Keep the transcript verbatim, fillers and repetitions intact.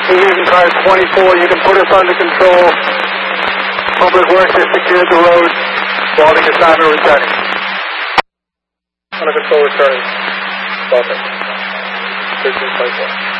Using car twenty-four, you can put us under control. Public Works has secured the road. Balding assignment returning. Under control returning. Balding. thirteen twenty-four.